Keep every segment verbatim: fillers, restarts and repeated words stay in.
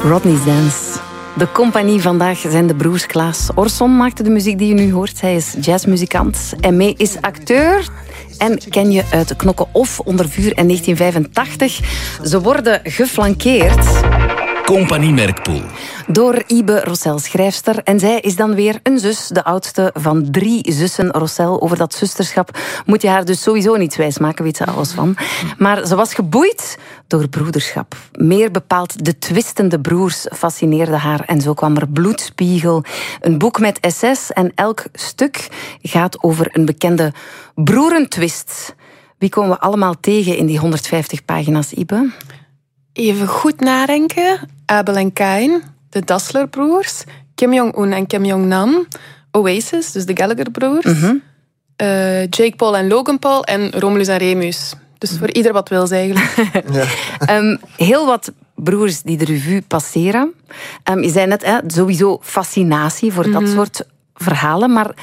Rodney's Dance. De compagnie vandaag zijn de broers Klaas. Orson maakte de muziek die je nu hoort. Hij is jazzmuzikant. En mee is acteur. En ken je uit Knokken of Onder vuur in negentien vijfentachtig. Ze worden geflankeerd... Compagnie Merkpoel. Door Ibe Rossel, schrijfster. En zij is dan weer een zus, de oudste van drie zussen. Rossel, over dat zusterschap moet je haar dus sowieso niet wijsmaken, weet ze alles van. Maar ze was geboeid door broederschap. Meer bepaald de twistende broers fascineerden haar. En zo kwam er Bloedspiegel, een boek met essays. En elk stuk gaat over een bekende broerentwist. Wie komen we allemaal tegen in die honderdvijftig pagina's, Ibe? Even goed nadenken. Abel en Kain, de Dassler-broers, Kim Jong-un en Kim Jong-nam, Oasis, dus de Gallagher-broers, mm-hmm. uh, Jake Paul en Logan Paul en Romulus en Remus. Dus mm. voor ieder wat wil, eigenlijk. Ja. um, heel wat broers die de revue passeren. Um, je zei net, hè, sowieso fascinatie voor mm-hmm. dat soort verhalen, maar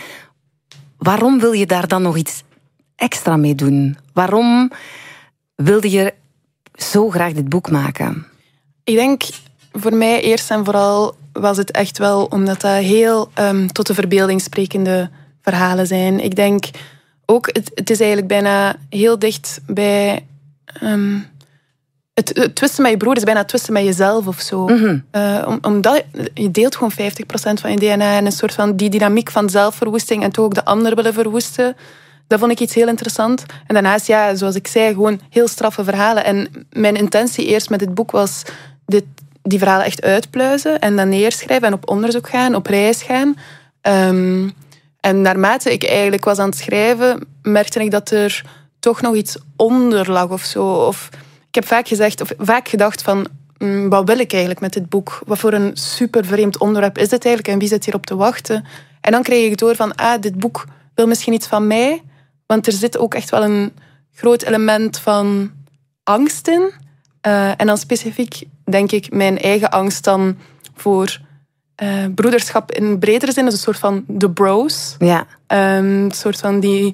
waarom wil je daar dan nog iets extra mee doen? Waarom wilde je zo graag dit boek maken? Ik denk, voor mij eerst en vooral was het echt wel omdat dat heel um, tot de verbeelding sprekende verhalen zijn. Ik denk ook, het, het is eigenlijk bijna heel dicht bij... Um, het, het twisten met je broer is bijna het twisten met jezelf of zo. Mm-hmm. Uh, om, omdat je deelt gewoon vijftig procent van je D N A en een soort van die dynamiek van zelfverwoesting en toch ook de ander willen verwoesten. Dat vond ik iets heel interessant. En daarnaast, ja, zoals ik zei, gewoon heel straffe verhalen. En mijn intentie eerst met dit boek was dit, die verhalen echt uitpluizen en dan neerschrijven en op onderzoek gaan, op reis gaan. Um, en naarmate ik eigenlijk was aan het schrijven, merkte ik dat er toch nog iets onder lag of zo. Of, ik heb vaak gezegd, of vaak gedacht van, mm, wat wil ik eigenlijk met dit boek? Wat voor een super vreemd onderwerp is dit eigenlijk en wie zit hierop te wachten? En dan kreeg ik door van, ah, dit boek wil misschien iets van mij. Want er zit ook echt wel een groot element van angst in. Uh, en dan specifiek, denk ik, mijn eigen angst dan voor uh, broederschap in bredere zin. Dus een soort van de bros. Ja. Um, een soort van die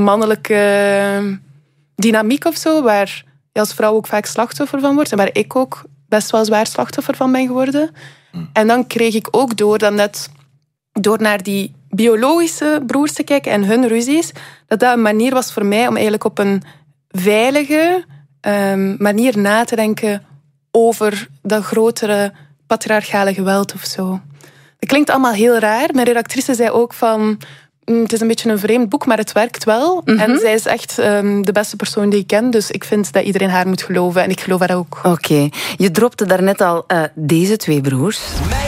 mannelijke dynamiek of zo, waar je als vrouw ook vaak slachtoffer van wordt. En waar ik ook best wel zwaar slachtoffer van ben geworden. Mm. En dan kreeg ik ook door dat net door naar die biologische broers te kijken en hun ruzies, dat dat een manier was voor mij om eigenlijk op een veilige um, manier na te denken over dat grotere patriarchale geweld of zo. Dat klinkt allemaal heel raar. Mijn redactrice zei ook van, mm, het is een beetje een vreemd boek, maar het werkt wel. Mm-hmm. En zij is echt um, de beste persoon die ik ken, dus ik vind dat iedereen haar moet geloven en ik geloof haar ook. Oké, okay. Je dropte daarnet al uh, deze twee broers.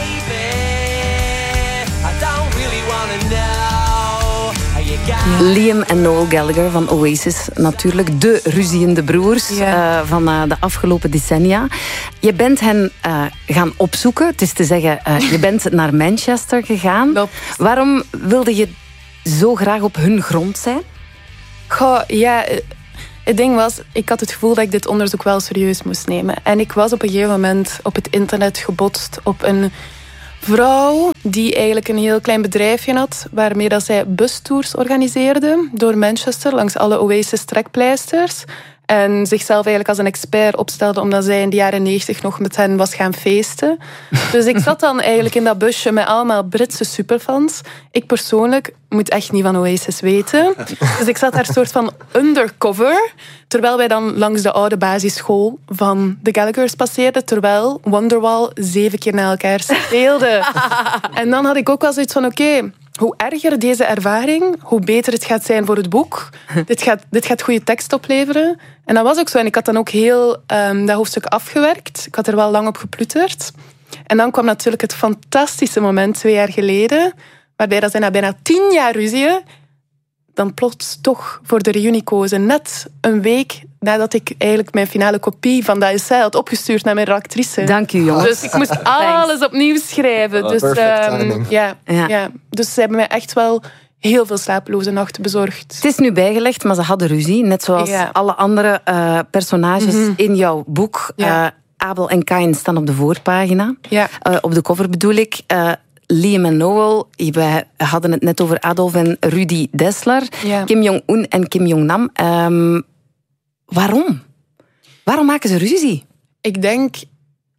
Ja. Liam en Noel Gallagher van Oasis, natuurlijk de ruziende broers ja. uh, van uh, de afgelopen decennia. Je bent hen uh, gaan opzoeken, het is te zeggen, uh, je bent naar Manchester gegaan. Klopt. Waarom wilde je zo graag op hun grond zijn? Goh, ja, het ding was, ik had het gevoel dat ik dit onderzoek wel serieus moest nemen. En ik was op een gegeven moment op het internet gebotst op een vrouw die eigenlijk een heel klein bedrijfje had, waarmee dat zij bustours organiseerde door Manchester langs alle Oasis trekpleisters. En zichzelf eigenlijk als een expert opstelde omdat zij in de jaren negentig nog met hen was gaan feesten. Dus ik zat dan eigenlijk in dat busje met allemaal Britse superfans. Ik persoonlijk moet echt niet van Oasis weten. Dus ik zat daar soort van undercover, terwijl wij dan langs de oude basisschool van de Gallaghers passeerden, terwijl Wonderwall zeven keer na elkaar speelde. En dan had ik ook wel zoiets van, oké, okay, hoe erger deze ervaring, hoe beter het gaat zijn voor het boek. dit, gaat, dit gaat goede tekst opleveren. En dat was ook zo. En ik had dan ook heel um, dat hoofdstuk afgewerkt. Ik had er wel lang op geploeterd. En dan kwam natuurlijk het fantastische moment, twee jaar geleden, waarbij dat zij na bijna tien jaar ruzie dan plots toch voor de reunie kozen. Net een week nadat ik eigenlijk mijn finale kopie van dat essay had opgestuurd naar mijn redactrice. Dank u, jongens. Dus ik moest alles opnieuw schrijven. Oh, dus, um, ja, ja. Ja. Dus ze hebben mij echt wel heel veel slapeloze nachten bezorgd. Het is nu bijgelegd, maar ze hadden ruzie. Net zoals ja. alle andere uh, personages mm-hmm. in jouw boek. Ja. Uh, Abel en Kain staan op de voorpagina. Ja. Uh, op de cover bedoel ik. Uh, Liam en Noel, we hadden het net over Adolf en Rudy Dassler. Ja. Kim Jong-un en Kim Jong-nam. Um, waarom? Waarom maken ze ruzie? Ik denk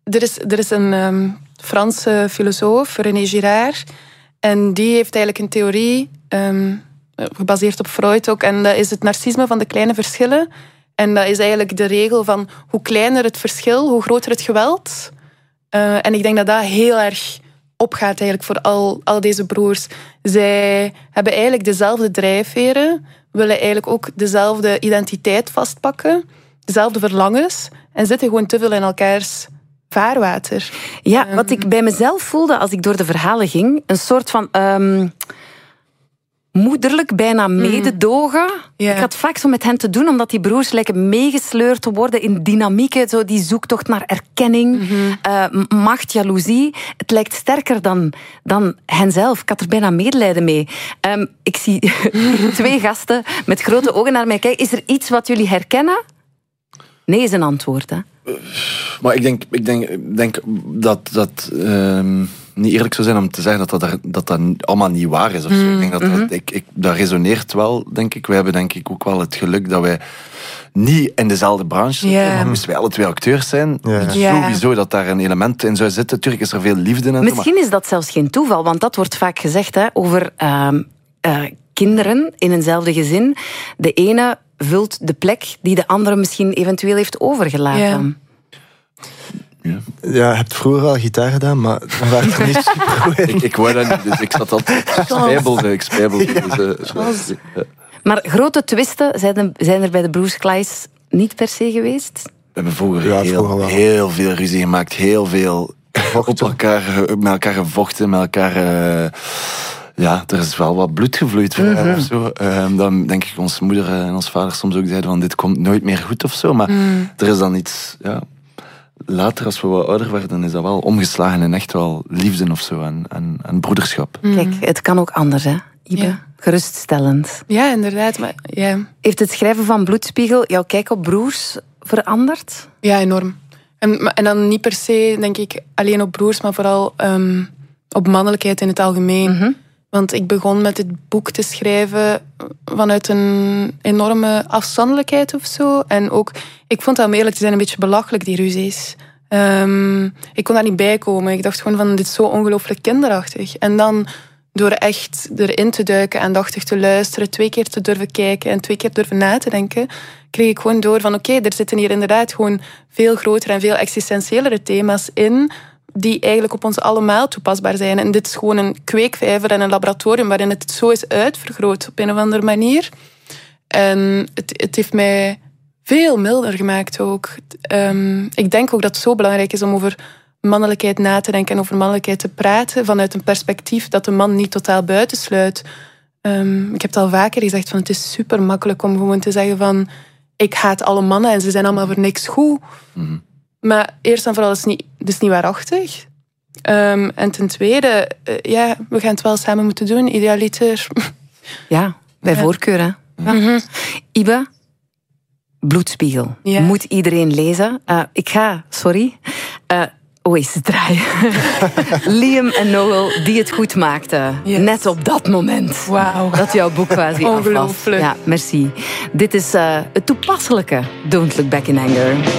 er is, er is een um, Franse filosoof, René Girard. En die heeft eigenlijk een theorie, um, gebaseerd op Freud ook. En dat is het narcisme van de kleine verschillen. En dat is eigenlijk de regel van hoe kleiner het verschil, hoe groter het geweld. Uh, en ik denk dat dat heel erg opgaat eigenlijk voor al, al deze broers. Zij hebben eigenlijk dezelfde drijfveren, willen eigenlijk ook dezelfde identiteit vastpakken, dezelfde verlangens en zitten gewoon te veel in elkaars vaarwater. Ja, um, wat ik bij mezelf voelde als ik door de verhalen ging, een soort van um, moederlijk, bijna mededogen. Yeah. Ik had vaak zo met hen te doen, omdat die broers lijken meegesleurd te worden in dynamieken, zo die zoektocht naar erkenning, mm-hmm. uh, macht, jaloezie. Het lijkt sterker dan, dan henzelf. Ik had er bijna medelijden mee. Um, ik zie twee gasten met grote ogen naar mij kijken. Is er iets wat jullie herkennen? Nee is een antwoord, hè? Maar ik denk, ik denk, denk dat dat um, niet eerlijk zou zijn om te zeggen dat dat, er, dat, dat allemaal niet waar is. Of zo. Mm, ik denk dat, mm-hmm. dat, ik, ik, dat resoneert wel, denk ik. Wij hebben denk ik ook wel het geluk dat wij niet in dezelfde branche zitten. Yeah. Maar moesten wij alle twee acteurs zijn, yeah. Yeah. sowieso dat daar een element in zou zitten. Tuurlijk is er veel liefde in. Misschien maar... is dat zelfs geen toeval, want dat wordt vaak gezegd hè, over uh, uh, kinderen in eenzelfde gezin. De ene vult de plek die de andere misschien eventueel heeft overgelaten. Yeah. Ja. ja, je hebt vroeger al gitaar gedaan, maar dan werd er niet super goed in. ik, ik wou dat niet, dus ik zat altijd spijbelde. Ik spijbelde. Ja. Dus, uh, ja. Maar grote twisten zijn, zijn er bij de Broers Clays niet per se geweest? We hebben vroeger ja, heel, vroeger heel veel ruzie gemaakt, heel veel op elkaar, met elkaar gevochten, met elkaar... Uh, Ja, er is wel wat bloed gevloeid. Mm-hmm. Of zo. Um, dan denk ik, onze moeder en ons vader soms ook zeiden van dit komt nooit meer goed of zo. Maar mm. er is dan iets... Ja, later, als we wat ouder werden, is dat wel omgeslagen in echt wel liefde of zo. En, en, en broederschap. Mm. Kijk, het kan ook anders, hè, Ibe? Ja. Geruststellend. Ja, inderdaad. Maar, ja. Heeft het schrijven van Bloedspiegel jouw kijk op broers veranderd? Ja, enorm. En, en dan niet per se, denk ik, alleen op broers, maar vooral um, op mannelijkheid in het algemeen. Mm-hmm. Want ik begon met dit boek te schrijven vanuit een enorme afstandelijkheid of zo. En ook, ik vond dat om eerlijk te zijn een beetje belachelijk, die ruzies. Um, ik kon daar niet bij komen. Ik dacht gewoon van, dit is zo ongelooflijk kinderachtig. En dan, door echt erin te duiken, aandachtig te luisteren, twee keer te durven kijken en twee keer durven na te denken, kreeg ik gewoon door van, oké, okay, er zitten hier inderdaad gewoon veel grotere en veel existentiëlere thema's in, die eigenlijk op ons allemaal toepasbaar zijn. En dit is gewoon een kweekvijver en een laboratorium waarin het zo is uitvergroot op een of andere manier. En het, het heeft mij veel milder gemaakt ook. Um, ik denk ook dat het zo belangrijk is om over mannelijkheid na te denken en over mannelijkheid te praten vanuit een perspectief dat de man niet totaal buitensluit. Um, ik heb het al vaker gezegd, van het is super makkelijk om gewoon te zeggen van ik haat alle mannen en ze zijn allemaal voor niks goed. Mm-hmm. Maar eerst en vooral is het niet, het is niet waarachtig. Um, en ten tweede, uh, ja, we gaan het wel samen moeten doen, idealiter. Ja, bij ja. voorkeur, hè. Ja. Mm-hmm. Ibe, Bloedspiegel. Ja. Moet iedereen lezen. Uh, ik ga, sorry, uh, Oasis draaien. Liam en Noel, die het goed maakten. Yes. Net op dat moment. Wauw. Dat jouw boek quasi af was. Ongelooflijk. Ja, merci. Dit is uh, het toepasselijke Don't Look Back in Anger.